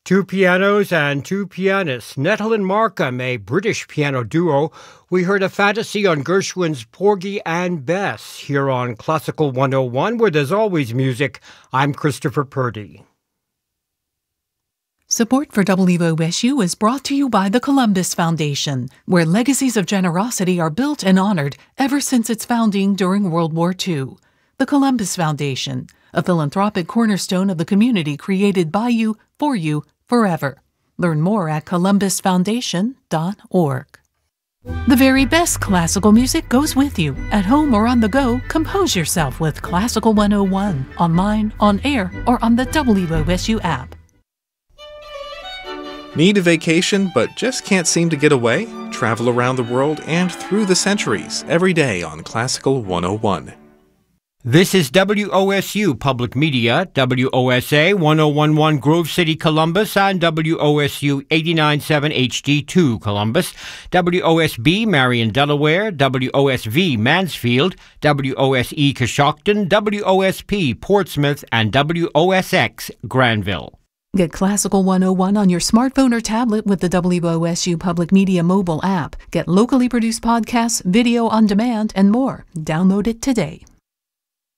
Two pianos and two pianists, Nettle and Markham, a British piano duo. We heard a fantasy on Gershwin's Porgy and Bess here on Classical 101, where there's always music. I'm Christopher Purdy. Support for WOSU is brought to you by the Columbus Foundation, where legacies of generosity are built and honored ever since its founding during World War II. The Columbus Foundation, a philanthropic cornerstone of the community created by you, for you, forever. Learn more at columbusfoundation.org. The very best classical music goes with you. At home or on the go, compose yourself with Classical 101, online, on air, or on the WOSU app. Need a vacation but just can't seem to get away? Travel around the world and through the centuries every day on Classical 101. This is WOSU Public Media, WOSA 1011 Grove City, Columbus, and WOSU 89.7 HD2 Columbus, WOSB Marion, Delaware, WOSV Mansfield, WOSE Coshocton, WOSP Portsmouth, and WOSX Granville. Get Classical 101 on your smartphone or tablet with the WOSU Public Media mobile app. Get locally produced podcasts, video on demand, and more. Download it today.